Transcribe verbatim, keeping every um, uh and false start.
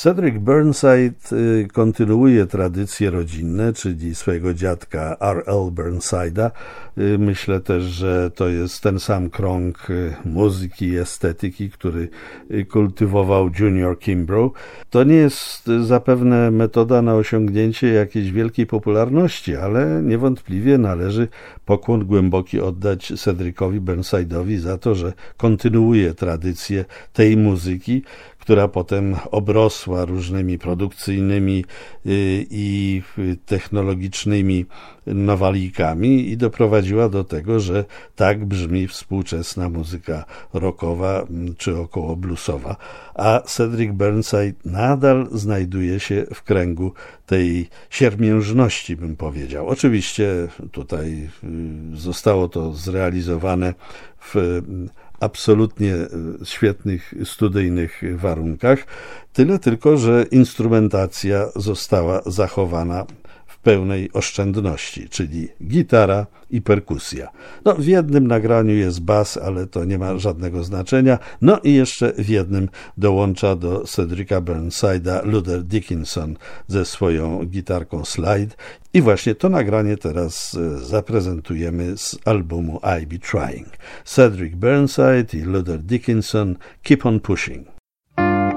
Cedric Burnside kontynuuje tradycje rodzinne, czyli swojego dziadka R L Burnside'a. Myślę też, że to jest ten sam krąg muzyki i estetyki, który kultywował Junior Kimbrough. To nie jest zapewne metoda na osiągnięcie jakiejś wielkiej popularności, ale niewątpliwie należy pokłon głęboki oddać Cedricowi Burnside'owi za to, że kontynuuje tradycję tej muzyki, która potem obrosła różnymi produkcyjnymi i technologicznymi nowalikami i doprowadziła do tego, że tak brzmi współczesna muzyka rockowa czy około bluesowa, a Cedric Burnside nadal znajduje się w kręgu tej siermiężności, bym powiedział. Oczywiście tutaj zostało to zrealizowane w absolutnie świetnych studyjnych warunkach, tyle tylko, że instrumentacja została zachowana w pełnej oszczędności, czyli gitara i perkusja. No, w jednym nagraniu jest bas, ale to nie ma żadnego znaczenia. No i jeszcze w jednym dołącza do Cedrica Burnside'a Luther Dickinson ze swoją gitarką slide. I właśnie to nagranie teraz zaprezentujemy z albumu I Be Trying. Cedric Burnside i Luther Dickinson, Keep on Pushing.